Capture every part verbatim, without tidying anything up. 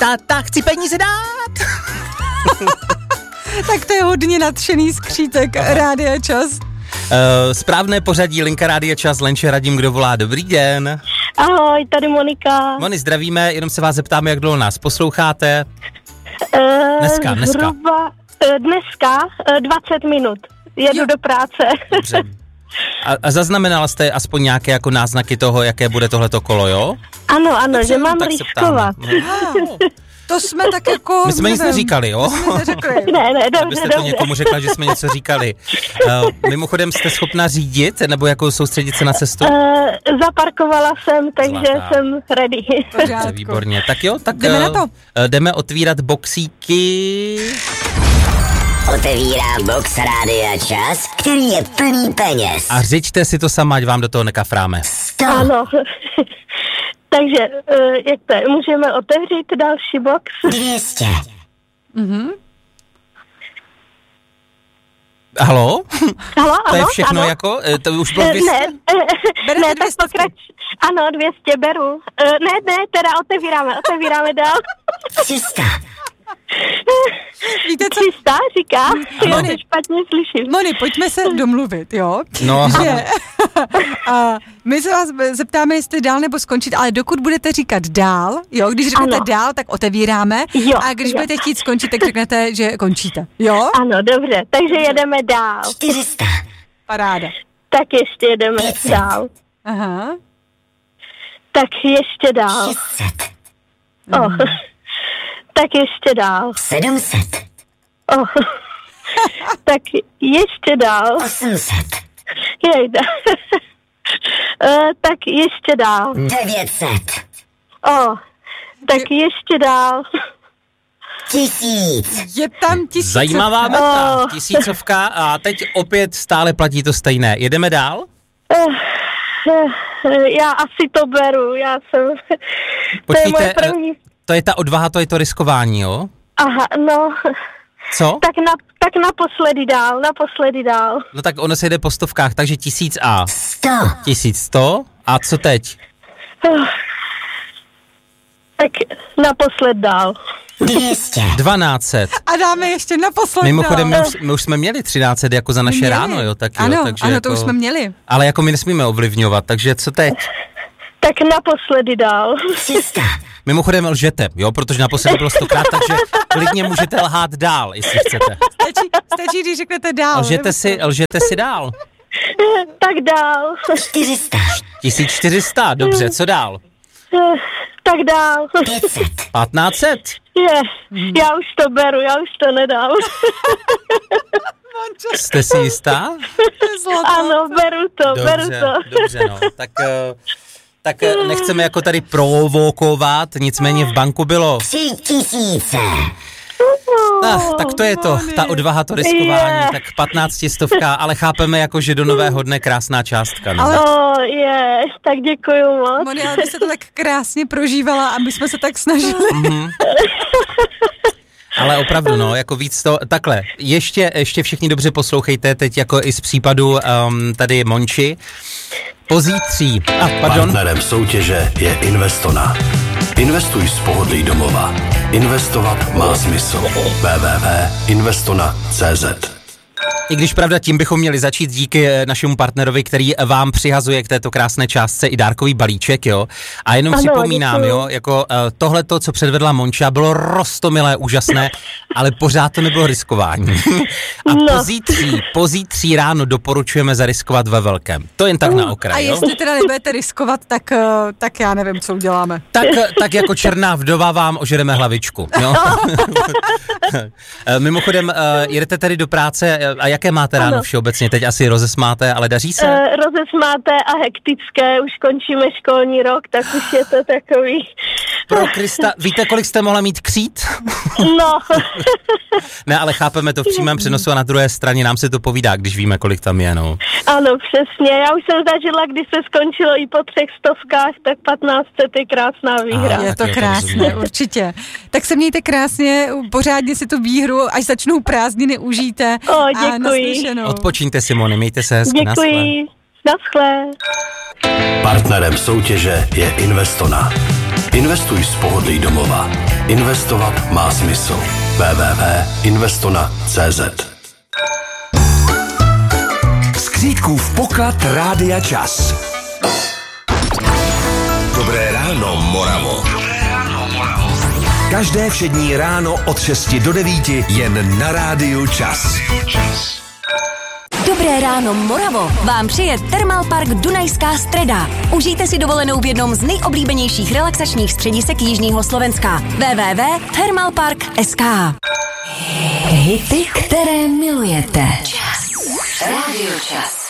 táta, chci peníze dát. Tak to je hodně nadšený skřítek Rádia Čas. Uh, správné pořadí, linka Rádia Čas, Lenče, Radim, kdo volá, dobrý den. Ahoj, tady Monika. Moni, zdravíme, jenom se vás zeptáme, jak dlouho nás posloucháte. Uh, dneska, dneska. Zhruba, uh, dneska uh, dvacet minut, jedu jo. do práce. Dobře. A, a zaznamenala jste aspoň nějaké jako náznaky toho, jaké bude tohleto kolo, jo? Ano, ano, dobře, že mám tak riskovat. No. To jsme tak jako... My jsme nic neříkali, jo? Ne, ne, dobře, abyste to dobře. někomu řekla, že jsme něco říkali. Uh, mimochodem jste schopná řídit, nebo jako soustředit se na cestu? Uh, zaparkovala jsem, takže Zlatá. jsem ready. Dobře, výborně. Tak jo, tak jdeme uh, na to. Uh, jdeme otvírat boxíky. Otevírám box Rádia Čas, který je plný peněz. A řiďte si to sama, ať vám do toho nekafráme. sto. Ano. Takže, uh, jak to je, můžeme otevřít další box? dvě stě. Mhm. Halo? Halo, To je ano, všechno ano. jako? Eh, To už bylo Eh, dvě stě? Ne, Berete ne, dvě tak stovky? pokrač. Ano, dvě stě beru. Eh, Ne, ne, teda otevíráme, otevíráme dál. tři sta. Víte co? tři sta, říká? Ano. Já to špatně slyším. Moni, pojďme se domluvit, jo? No, Že, a my se vás zeptáme, jestli dál nebo skončit, ale dokud budete říkat dál, jo, když řeknete Ano. dál, tak otevíráme, Jo, a když jo. budete chtít skončit, tak řeknete, že končíte, jo? Ano, dobře, takže jedeme dál. čtyři sta. Paráda. Tak ještě jedeme pět set. dál. Aha. Tak ještě dál. šest set. Oh. Tak ještě dál. sedm set. Oh. Tak ještě dál. osm set. Jejda. Uh, tak ještě dál. devět set. Oh. Tak ještě dál. Tisíc. Je tam tisíc. zajímavá meta, Oh. tisícovka a teď opět stále platí to stejné. Jedeme dál? Uh, uh, já asi to beru, já jsem... to je Počkejte, moje první... to je ta odvaha, to je to riskování, jo? Aha, no... Co? Tak, na, tak naposledy dál, naposledy dál. No tak ono se jde po stovkách, takže tisíc a sto. tisíc sto. A co teď? Uh, tak naposled dál. dvě stě. dvanáct set. A dáme ještě naposled. Mimochodem, my dál. už, my už jsme měli třináct set jako za naše Měli. ráno, jo? Tak jo, ano, takže ano, jako, to už jsme měli. Ale jako my nesmíme ovlivňovat, takže co teď? Tak naposledy dál. tři sta. Mimochodem lžete, jo? Protože naposledy bylo stokrát, takže klidně můžete lhát dál, jestli chcete. Stačí, stačí, když řeknete dál. Lžete si, lžete si dál. Tak dál. čtyři sta. tisíc čtyři sta, dobře, co dál? Uh, tak dál. pět set. patnáct set. Je, já už to beru, já už to nedám. Jste si jistá? Ano, beru to, beru Dobře, to. dobře, no. Tak, eh, tak eh, nechceme jako tady provokovat, nicméně v banku bylo. tři tisíce. Ah, tak to je to, ta odvaha, to riskování, Je. tak patnáctistovka, ale chápeme jako, že do nového dne krásná částka. No. Ale- Oh, je, tak děkuju moc. Moni, ale vy jste to tak krásně prožívala a my jsme se tak snažili. Mhm. Ale opravdu, no, jako víc to, takhle, ještě, ještě všichni dobře poslouchejte, teď jako i z případu um, tady Monči. Pozítří, a ah, pardon, Partnerem soutěže je Investona. Investuj z pohodlí domova. Investovat má smysl. w w w tečka investona tečka c z. i když pravda, tím bychom měli začít díky eh, našemu partnerovi, který vám přihazuje k této krásné částce i dárkový balíček, jo. A jenom Ano, připomínám, děkuju. jo, jako uh, tohleto, co předvedla Monča, bylo roztomilé, úžasné, ale pořád to nebylo riskování. A No. pozítří, pozítří ráno doporučujeme zariskovat ve velkém. To jen tak na A okraj, jo. jestli teda nebudete riskovat, tak, eh, tak já nevím, co uděláme. Tak, tak jako černá vdova vám ožereme hlavičku, jo. Eh, Mimochodem, uh, jedete tedy do práce eh, a jaké máte ráno Ano. všeobecně? Teď asi rozesmáte, ale daří se? Uh, rozesmáté a hektické, už končíme školní rok, tak už je to takový... Pro Krista, víte, kolik jste mohla mít křít? No, Ne, ale chápeme to v přímém přenosu a na druhé straně nám se to povídá, když víme, kolik tam je, no. ano, přesně. Já už jsem zažila, když se skončilo i po třech stovkách, tak patnáct set je krásná výhra. Aha. Je to tak je to krásné, rozumím. určitě. Tak se mějte krásně, pořádně si tu výhru, až začnou prázdniny, užijte. O, A děkuji. naslyšenou. Odpočíňte, Simony, mějte se hezky, naschle. Děkuji. Naschle. Partnerem soutěže je Investona. Investuj z pohodlí domova. Investovat má smysl. w w w tečka investona tečka cé zet. Skřítkův poklad Rádia Čas. Dobré ráno, Moravo. Dobré ráno, Moravo. Každé všední ráno od šesti do devíti jen na Rádiu Čas. Dobré ráno, Moravo, vám přeje Thermalpark Dunajská Streda. Užijte si dovolenou v jednom z nejoblíbenějších relaxačních středisek jižního Slovenska. w w w tečka thermalpark tečka es ká. Hity, které milujete. Čas. Rádio Čas.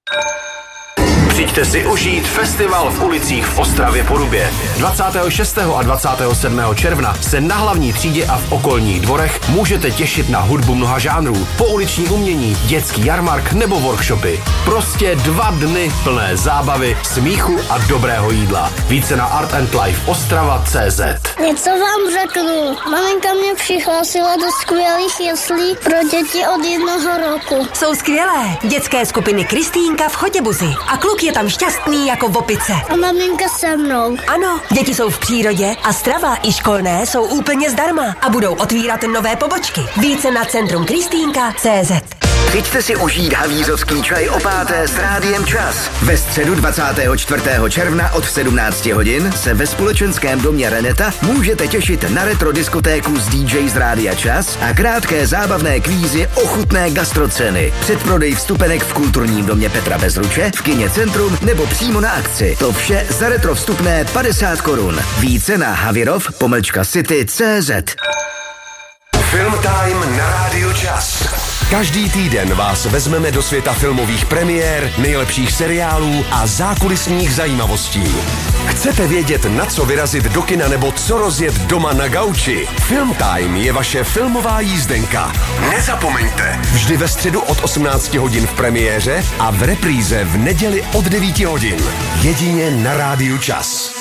Přijďte si užít festival v ulicích v Ostravě Porubě. dvacátého šestého a dvacátého sedmého června se na hlavní třídě a v okolních dvorech můžete těšit na hudbu mnoha žánrů, pouliční umění, dětský jarmark nebo workshopy. Prostě dva dny plné zábavy, smíchu a dobrého jídla. Více na art and life ostrava tečka cé zet. Něco vám řeknu. Maminka mě přihlásila do skvělých jeslí pro děti od jednoho roku. Jsou skvělé. Dětské skupiny Kristýnka v Chotěbuzi a kluk je tam šťastný jako v opice. A maminka se mnou. Ano, děti jsou v přírodě a strava i školné jsou úplně zdarma a budou otvírat nové pobočky. Více na centrum kristýnka tečka cé zet. Přijďte si užít havířovský čaj o páté s Rádiem Čas. Ve středu dvacátého čtvrtého června od sedmnácti hodin se ve společenském domě Reneta můžete těšit na retro diskotéku s dý džej z Rádia Čas a krátké zábavné kvízy o chutné gastroceny. Předprodej vstupenek v kulturním domě Petra Bezruče, v kině Centrum nebo přímo na akci. To vše za retro vstupné padesát korun. Více na havirov pomlčka city tečka cé zet. Film Time na Rádiu Čas. Každý týden vás vezmeme do světa filmových premiér, nejlepších seriálů a zákulisních zajímavostí. Chcete vědět, na co vyrazit do kina nebo co rozjet doma na gauči? Film Time je vaše filmová jízdenka. Nezapomeňte, vždy ve středu od osmnácti hodin v premiéře a v repríze v neděli od devíti hodin. Jedině na Rádiu Čas.